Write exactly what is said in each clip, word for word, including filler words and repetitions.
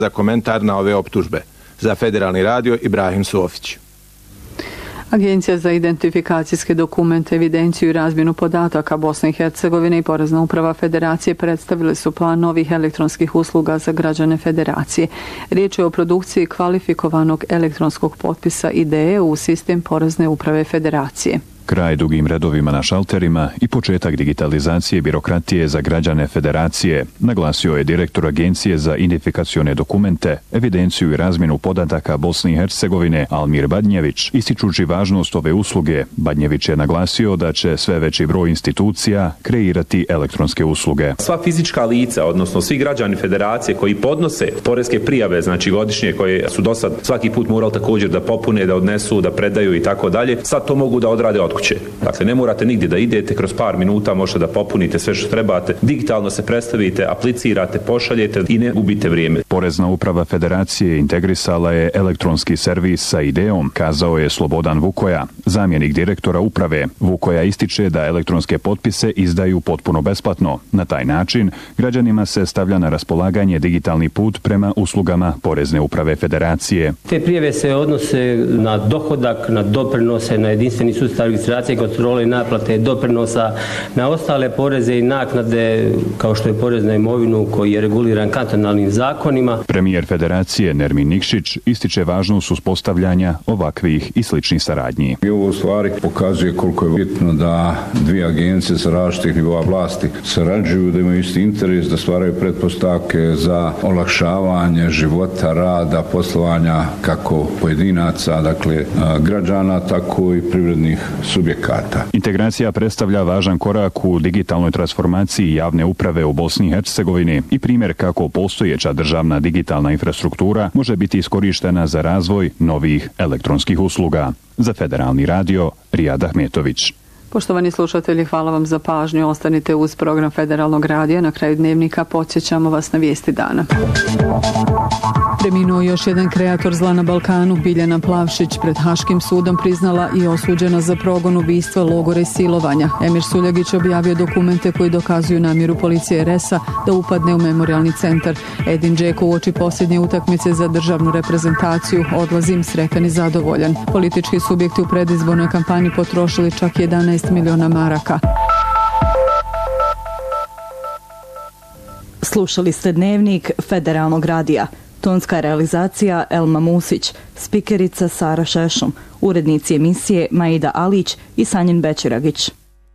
za komentar na ove optužbe. Za Federalni radio Ibrahim Sofić. Agencija za identifikacijske dokumente, evidenciju i razmjenu podataka Bosne i Hercegovine i Porezna uprava Federacije predstavili su plan novih elektronskih usluga za građane Federacije. Riječ je o produkciji kvalifikovanog elektronskog potpisa I D E u sistem Porezne uprave Federacije. Kraj dugim redovima na šalterima i početak digitalizacije birokratije za građane Federacije, naglasio je direktor Agencije za identifikacione dokumente, evidenciju i razmjenu podataka Bosne i Hercegovine Almir Badnjević. Ističući važnost ove usluge, Badnjević je naglasio da će sve veći broj institucija kreirati elektronske usluge. Sva fizička lica, odnosno svi građani Federacije koji podnose poreske prijave, znači godišnje, koje su do sad svaki put morali također da popune, da odnesu, da predaju i tako dalje, sad to mogu da odrade od kuće. Dakle, ne morate nigdje da idete, kroz par minuta možete da popunite sve što trebate, digitalno se predstavite, aplicirate, pošaljete i ne gubite vrijeme. Porezna uprava Federacije integrisala je elektronski servis sa I D E-om, kazao je Slobodan Vukoja, zamjenik direktora uprave. Vukoja ističe da elektronske potpise izdaju potpuno besplatno. Na taj način građanima se stavlja na raspolaganje digitalni put prema uslugama Porezne uprave Federacije. Te prijave se odnose na dohodak, na doprinose, na jedinstveni sustav registracije, kontrole i naplate doprinosa, na ostale poreze i naknade kao što je porez na imovinu koji je reguliran kantonalnim zakonima. Premijer Federacije Nermin Nikšić ističe važnost uspostavljanja ovakvih i sličnih saradnji. I ovo u stvari pokazuje koliko je bitno da dvije agencije sa različitih nivoa vlasti sarađuju, da imaju isti interes, da stvaraju pretpostavke za olakšavanje života, rada, poslovanja kako pojedinaca, dakle građana, tako i privrednih subjekata. Integracija predstavlja važan korak u digitalnoj transformaciji javne uprave u Bosni i Hercegovini i primjer kako postojeća državna digitalna infrastruktura može biti iskorištena za razvoj novih elektronskih usluga. Za Federalni radio, Rijad Ahmetović. Poštovani slušatelji, hvala vam za pažnju. Ostanite uz program Federalnog radija. Na kraju dnevnika podsjećamo vas na vijesti dana. Preminuo još jedan kreator zla na Balkanu. Biljana Plavšić pred Haškim sudom priznala i osuđena za progon ubistva, logora i silovanja. Emir Suljagić objavio dokumente koji dokazuju namjeru policije R E S-a da upadne u memorialni centar. Edin Džeko uoči posljednje utakmice za državnu reprezentaciju odlazim sretan i zadovoljan. Politički subjekti u predizbornoj kampanji potrošili čak jedanaest miliona maraka. Slušali ste dnevnik Federalnog radija. Tonska realizacija Elma Musić, spikerica Sara Šešum, urednici emisije Maida Alić i Sanjin Bećiragić.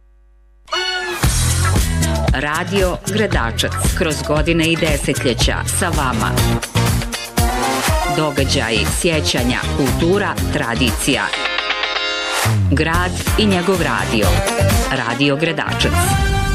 Radio Gredačac, kroz godine i desetljeća sa vama. Događaji, sjećanja, kultura, tradicija. Grad i njegov radio. Radio Gredačac.